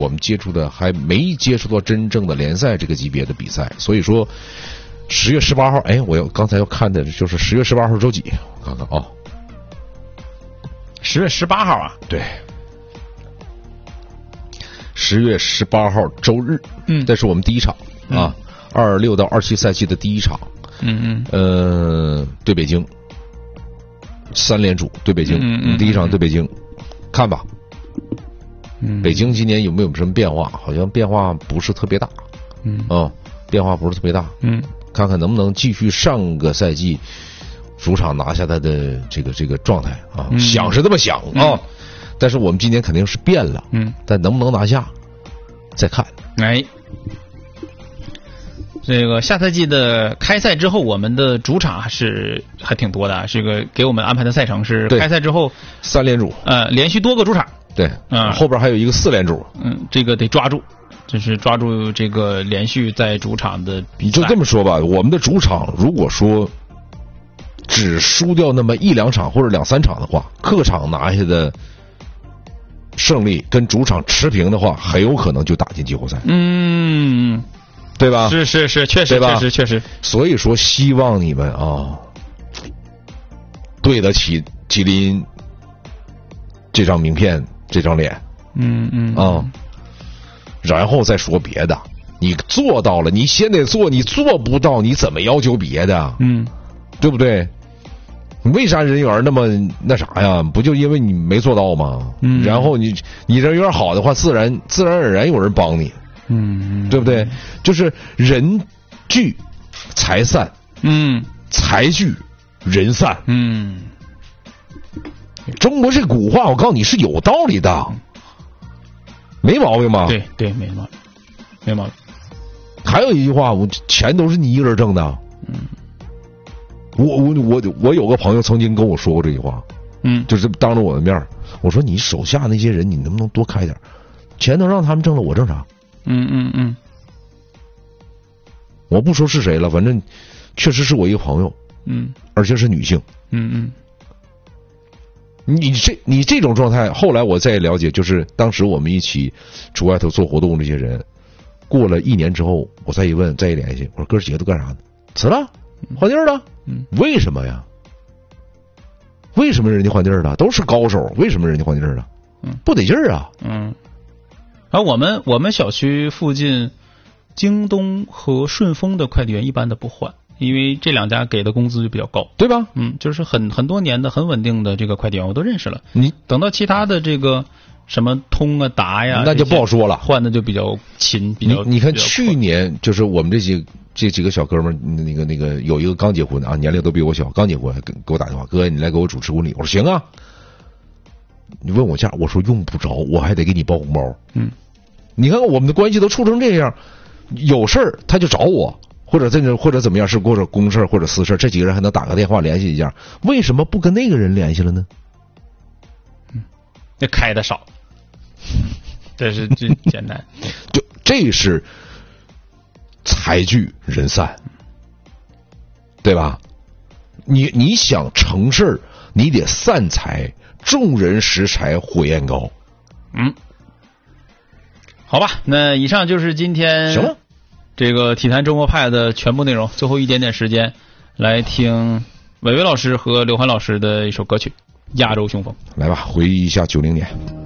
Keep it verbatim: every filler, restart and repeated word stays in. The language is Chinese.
我们接触的还没接触到真正的联赛这个级别的比赛，所以说十月十八号，哎，我要刚才要看的就是十月十八号周几？我看看啊， 十月十八号啊， 对，十月十八号周日， 嗯， 这是我们第一场、嗯、啊，二六到二七赛季的第一场， 嗯嗯， 呃，对北京，三连主对北京， 嗯嗯， 第一场对北京，看吧。 嗯， 北京今年有没有什么变化？好像变化不是特别大。 嗯， 哦，变化不是特别大。 嗯， 看看能不能继续上个赛季主场拿下他的这个这个状态啊、嗯？想是这么想啊、 嗯， 但是我们今年肯定是变了。 嗯， 但能不能拿下，再看。 哎，这个下赛季的开赛之后，我们的主场还是还挺多的。这个给我们安排的赛程是开赛之后三连主， 呃，连续多个主场。 对，嗯，后边还有一个四连主， 嗯，这个得抓住，就是抓住这个连续在主场的比赛。 你就这么说吧，我们的主场如果说只输掉那么一两场或者两三场的话，客场拿下的胜利跟主场持平的话，很有可能就打进季后赛。 嗯， 对吧？ 是是是，确实确实确实。 所以说，希望你们啊，对得起吉林这张名片。这张脸， 嗯嗯啊，然后再说别的。你做到了，你先得做；你做不到，你怎么要求别的？ 嗯， 对不对？为啥人缘那么那啥呀？不就因为你没做到吗？ 嗯， 然后你你人缘好的话，自然自然而然有人帮你， 嗯， 对不对？就是人聚财散， 嗯， 财聚人散， 嗯。 中国这古话，我告诉你是有道理的，没毛病吧？ 对对，没毛病，没毛病。 还有一句话，我钱都是你一个人挣的。 嗯， 我我我我有个朋友曾经跟我说过这句话， 嗯， 就是当着我的面，我说你手下那些人，你能不能多开点？钱能让他们挣了，我挣啥？ 嗯嗯嗯。 我不说是谁了，反正确实是我一个朋友， 嗯， 而且是女性。 嗯嗯。 你这你这种状态，后来我再了解，就是当时我们一起出外头做活动这些人，过了一年之后，我再一问，再一联系，我说哥几个都干啥呢？辞了，换地儿了。 嗯， 为什么呀？为什么人家换地儿了？都是高手，为什么人家换地儿了？ 嗯， 不得劲儿啊。 嗯，而我们我们小区附近，京东和顺丰的快递员一般的不换。因为这两家给的工资就比较高， 对吧？ 嗯，就是很很多年的很稳定的这个快递员，我都认识了。 你等到其他的这个什么通啊、达呀， 那就不好说了， 换的就比较勤，比较。 你你看去年就是我们这几这几个小哥们，那个那个有一个刚结婚啊，年龄都比我小，刚结婚给给我打电话，哥你来给我主持婚礼，我说行啊。你问我价，我说用不着，我还得给你包红包。 嗯， 你看我们的关系都处成这样，有事儿他就找我。或者这或者怎么样是或者公事或者私事，这几个人还能打个电话联系一下，为什么不跟那个人联系了呢？ 嗯，那开的少，这是最简单。 就这是财聚人散，对吧？你你想成事儿，你得散财，众人拾柴火焰高。 嗯，好吧，那以上就是今天行了。 这个体坛周末派的全部内容，最后一点点时间来听伟伟老师和刘欢老师的一首歌曲《亚洲雄风》。 来吧，回忆一下九零年。